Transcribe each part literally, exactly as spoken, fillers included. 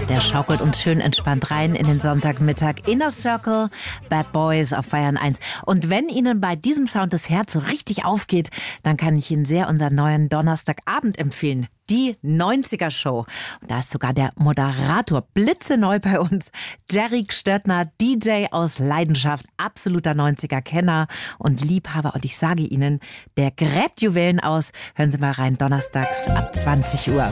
Der schaukelt uns schön entspannt rein in den Sonntagmittag. Inner Circle, Bad Boys auf Bayern eins. Und wenn Ihnen bei diesem Sound das Herz so richtig aufgeht, dann kann ich Ihnen sehr unseren neuen Donnerstagabend empfehlen. Die neunziger Show. Und da ist sogar der Moderator blitzeneu bei uns. Jerry Stöttner, D J aus Leidenschaft, absoluter neunziger-Kenner und Liebhaber. Und ich sage Ihnen, der gräbt Juwelen aus. Hören Sie mal rein, donnerstags ab zwanzig Uhr.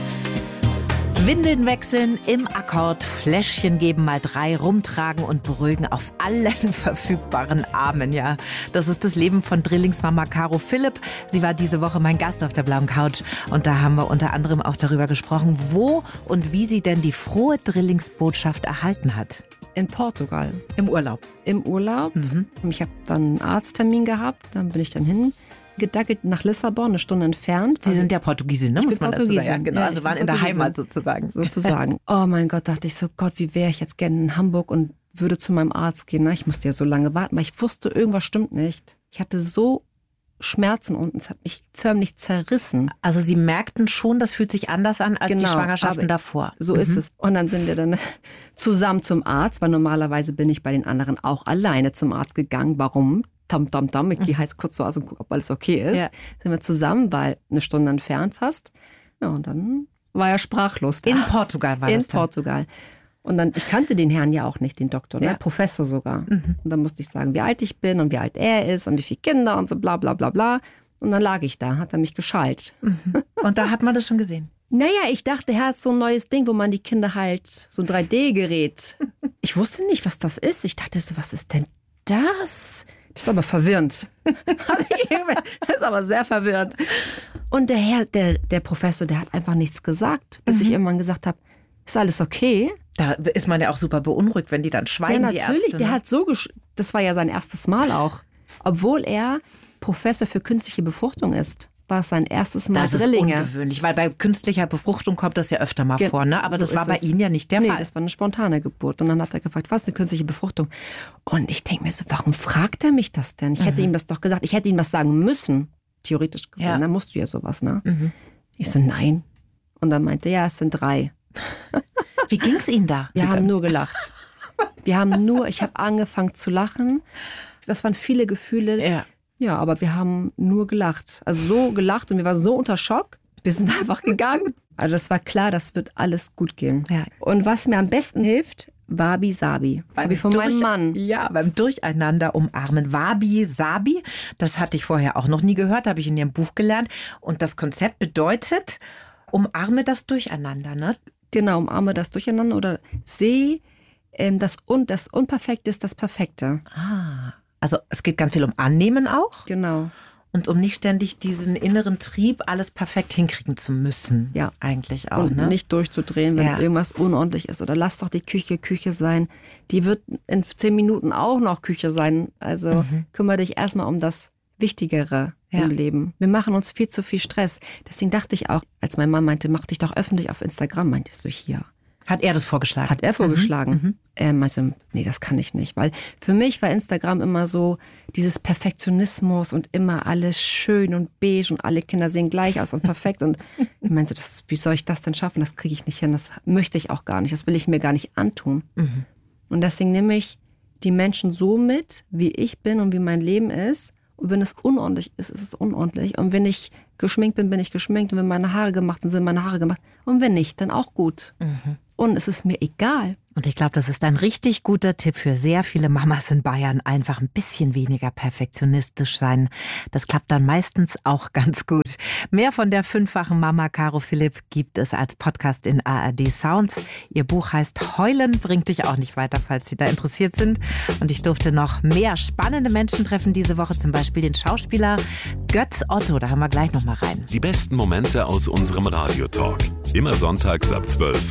Windeln wechseln, im Akkord, Fläschchen geben mal drei, rumtragen und beruhigen auf allen verfügbaren Armen, ja. Das ist das Leben von Drillingsmama Caro Philipp. Sie war diese Woche mein Gast auf der blauen Couch und da haben wir unter anderem auch darüber gesprochen, wo und wie sie denn die frohe Drillingsbotschaft erhalten hat. In Portugal. Im Urlaub. Im Urlaub. Mhm. Ich habe dann einen Arzttermin gehabt, dann bin ich dann hin. Gedackelt nach Lissabon, eine Stunde entfernt. Sie sind ja Portugiesin, ne? Ich muss bin man dazu Portugiesin. sagen. Genau, Ja, also ich waren bin in der Portugiesin. Heimat sozusagen. Sozusagen. Oh mein Gott, dachte ich so, Gott, wie wäre ich jetzt gerne in Hamburg und würde zu meinem Arzt gehen. Na, ich musste ja so lange warten, weil ich wusste, irgendwas stimmt nicht. Ich hatte so Schmerzen unten, es hat mich förmlich zerrissen. Also Sie merkten schon, das fühlt sich anders an als Genau, die Schwangerschaften aber davor. So Mhm. ist es. Und dann sind wir dann zusammen zum Arzt, weil normalerweise bin ich bei den anderen auch alleine zum Arzt gegangen. Warum? Tam, tam, tam. Ich gehe halt kurz so aus und gucke, ob alles okay ist. Ja. Sind wir zusammen, weil eine Stunde entfernt fast. Ja, und dann war er sprachlos. In Portugal war In das dann. Portugal. Und dann, ich kannte den Herrn ja auch nicht, den Doktor, Ja. ne? Professor sogar. Mhm. Und dann musste ich sagen, wie alt ich bin und wie alt er ist und wie viele Kinder und so bla bla bla bla. Und dann lag ich da, hat er mich geschallt. Mhm. Und da hat man das schon gesehen. Naja, ich dachte, er hat so ein neues Ding, wo man die Kinder halt, so ein drei D-Gerät. Ich wusste nicht, was das ist. Ich dachte so, was ist denn das? Das ist aber verwirrend. Das ist aber sehr verwirrend. Und der Herr, der, der Professor, der hat einfach nichts gesagt, bis Mhm. ich irgendwann gesagt habe, ist alles okay? Da ist man ja auch super beunruhigt, wenn die dann schweigen, Ja, die natürlich. Ärzte. Der ne? hat so, gesch- das war ja sein erstes Mal auch. Obwohl er Professor für künstliche Befruchtung ist, war es sein erstes Mal Das ist Drillinge. ungewöhnlich, weil bei künstlicher Befruchtung kommt das ja öfter mal Ge- vor, ne? Aber so das war ist bei es. Ihnen ja nicht der Nee, Fall. das war eine spontane Geburt. Und dann hat er gefragt, was ist eine künstliche Befruchtung? Und ich denke mir so, warum fragt er mich das denn? Ich hätte ihm das doch gesagt. Ich hätte ihm was sagen müssen, theoretisch gesehen. Ja. Dann musst du ja sowas, ne? Mhm. Ich so, nein. Und dann meinte er, ja, es sind drei. Wie ging es Ihnen da? Wir haben nur gelacht. Wir haben nur, ich habe angefangen zu lachen. Das waren viele Gefühle. Ja. Ja, aber wir haben nur gelacht. Also so gelacht und wir waren so unter Schock. Wir sind einfach gegangen. Also das war klar, das wird alles gut gehen. Ja. Und was mir am besten hilft, Wabi Sabi. Habe ich von meinem Durch- Mann. Ja, beim Durcheinander umarmen. Wabi Sabi, das hatte ich vorher auch noch nie gehört, habe ich in Ihrem Buch gelernt. Und das Konzept bedeutet, umarme das Durcheinander, ne? Genau, umarme das Durcheinander oder sehe ähm, das, Un das Unperfekte ist das Perfekte. Ah, also es geht ganz viel um Annehmen auch Genau. und um nicht ständig diesen inneren Trieb, alles perfekt hinkriegen zu müssen. Ja. Eigentlich auch, Und ne? nicht durchzudrehen, wenn Ja. irgendwas unordentlich ist. Oder lass doch die Küche Küche sein. Die wird in zehn Minuten auch noch Küche sein. Also kümmere dich erstmal um das Wichtigere Ja. im Leben. Wir machen uns viel zu viel Stress. Deswegen dachte ich auch, als mein Mann meinte, mach dich doch öffentlich auf Instagram, meinte ich so, hier. Hat er das vorgeschlagen? Hat er vorgeschlagen. Er meinte, nee, das kann ich nicht. Weil für mich war Instagram immer so dieses Perfektionismus und immer alles schön und beige und alle Kinder sehen gleich aus und perfekt. Und ich meinte, das, wie soll ich das denn schaffen? Das kriege ich nicht hin. Das möchte ich auch gar nicht. Das will ich mir gar nicht antun. Mhm. Und deswegen nehme ich die Menschen so mit, wie ich bin und wie mein Leben ist. Und wenn es unordentlich ist, ist es unordentlich. Und wenn ich geschminkt bin, bin ich geschminkt. Und wenn meine Haare gemacht sind, sind meine Haare gemacht. Und wenn nicht, dann auch gut. Und es ist mir egal. Und ich glaube, das ist ein richtig guter Tipp für sehr viele Mamas in Bayern. Einfach ein bisschen weniger perfektionistisch sein. Das klappt dann meistens auch ganz gut. Mehr von der fünffachen Mama Caro Philipp gibt es als Podcast in A R D Sounds. Ihr Buch heißt Heulen bringt dich auch nicht weiter, falls Sie da interessiert sind. Und ich durfte noch mehr spannende Menschen treffen diese Woche. Zum Beispiel den Schauspieler Götz Otto. Da hören wir gleich noch mal rein. Die besten Momente aus unserem Radiotalk. Immer sonntags ab zwölf